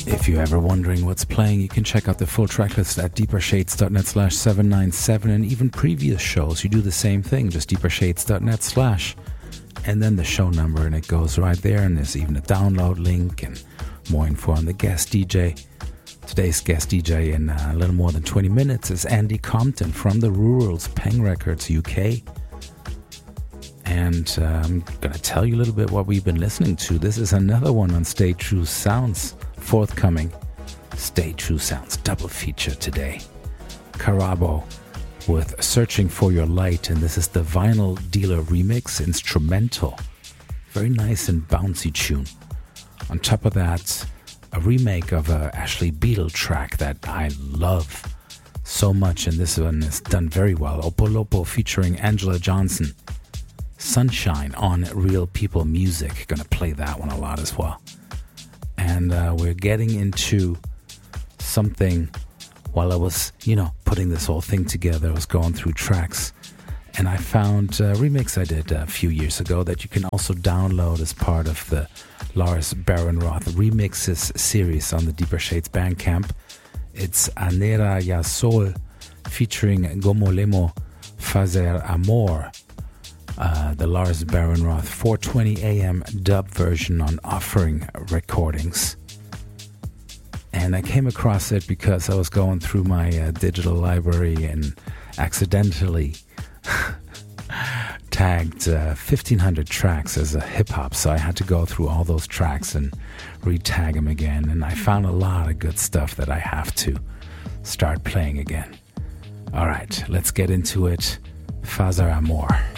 If you're ever wondering what's playing, you can check out the full tracklist at deepershades.net/797, and even previous shows. You do the same thing, just deepershades.net/ and then the show number, and it goes right there, and there's even a download link and more info on the guest DJ. Today's guest DJ in a little more than 20 minutes is Andy Compton from the Rurals, Peng Records, UK. And I'm going to tell you a little bit what we've been listening to. This is another one on Stay True Sounds, forthcoming. Stay True Sounds double feature today. Karabo with Searching for Your Light, and this is the Vinyl Dealer remix, instrumental. Very nice and bouncy tune. On top of that, a remake of a Ashley Beedle track that I love so much, and this one is done very well. Opolopo featuring Angela Johnson. Sunshine on Real People Music. Gonna play that one a lot as well. And we're getting into something while I was, putting this whole thing together. I was going through tracks, and I found a remix I did a few years ago that you can also download as part of the Lars Barenroth Remixes series on the Deeper Shades Bandcamp. It's Anera Ya Sol featuring Gomolemo Fazer Amor. The Lars Barenroth 4:20 a.m. dub version on Offering Recordings. And I came across it because I was going through my digital library and accidentally tagged 1,500 tracks as a hip-hop, so I had to go through all those tracks and re-tag them again, and I found a lot of good stuff that I have to start playing again. Alright, let's get into it. Fazer Amor.